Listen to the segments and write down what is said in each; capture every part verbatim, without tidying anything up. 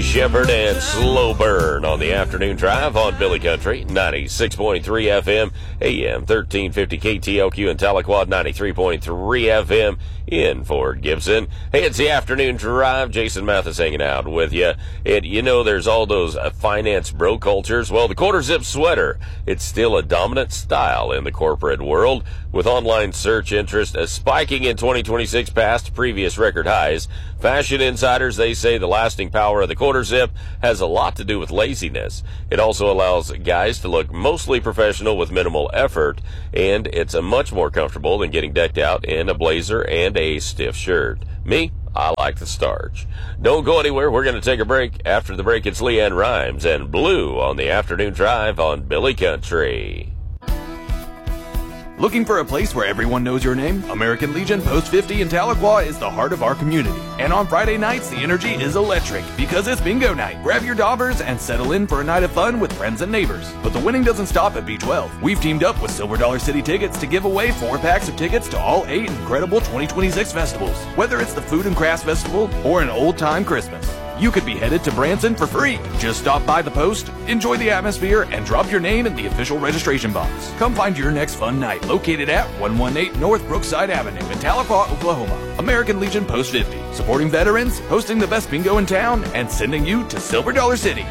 Shepherd and Slow Burn on the afternoon drive on Billy Country, ninety-six point three F M, A M thirteen fifty K T L Q in Tahlequah, ninety-three point three F M in Fort Gibson. Hey, it's the afternoon drive. Jason Mathis hanging out with you. And you know, there's all those uh, finance bro cultures. Well, the quarter zip sweater, it's still a dominant style in the corporate world, with online search interest uh, spiking in twenty twenty-six past previous record highs. Fashion insiders, they say the lasting power of the quarter zip has a lot to do with laziness. It also allows guys to look mostly professional with minimal effort, and it's a much more comfortable than getting decked out in a blazer and a stiff shirt. Me, I like the starch. Don't go anywhere. We're going to take a break. After the break, it's Leanne Rhymes and Blue on the afternoon drive on Billy Country. Looking for a place where everyone knows your name? American Legion Post fifty in Tahlequah is the heart of our community. And on Friday nights, the energy is electric because it's bingo night. Grab your daubers and settle in for a night of fun with friends and neighbors. But the winning doesn't stop at B twelve. We've teamed up with Silver Dollar City Tickets to give away four packs of tickets to all eight incredible twenty twenty-six festivals. Whether it's the Food and Crafts Festival or an old-time Christmas, you could be headed to Branson for free. Just stop by the post, enjoy the atmosphere, and drop your name in the official registration box. Come find your next fun night located at one eighteen North Brookside Avenue in Tahlequah, Oklahoma. American Legion Post fifty, supporting veterans, hosting the best bingo in town, and sending you to Silver Dollar City.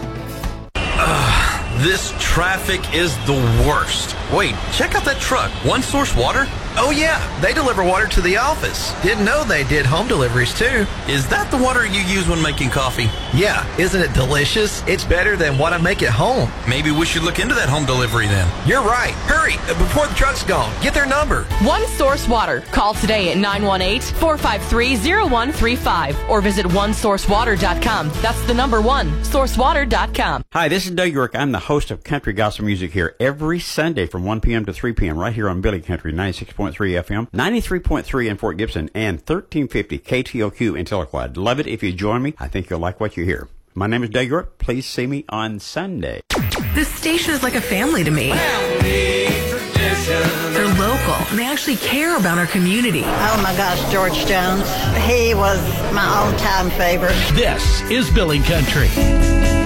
Uh, this traffic is the worst. Wait, check out that truck. One Source Water? Oh yeah, they deliver water to the office. Didn't know they did home deliveries too. Is that the water you use when making coffee? Yeah, isn't it delicious? It's better than what I make at home. Maybe we should look into that home delivery then. You're right. Hurry, before the truck's gone. Get their number. One Source Water. Call today at nine one eight, four five three, zero one three five or visit one source water dot com. That's the number one, source water dot com. Hi, this is Doug York. I'm the host of Country Gospel Music here every Sunday from one p.m. to three p.m. right here on Billy Country, ninety-six point three F M, ninety-three point three in Fort Gibson, and thirteen fifty K T O Q in Tahlequah. I'd love it if you join me. I think you'll like what you hear. My name is Doug York. Please see me on Sunday. This station is like a family to me. Family tradition. They're local, and they actually care about our community. Oh my gosh, George Jones. He was my all-time favorite. This is Billy Country.